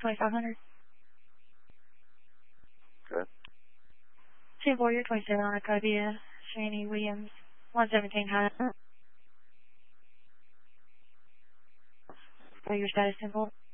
2500. Okay. 10-4, you're 27 on a Cobia, Shani Williams, 117 high. Your status 10-4.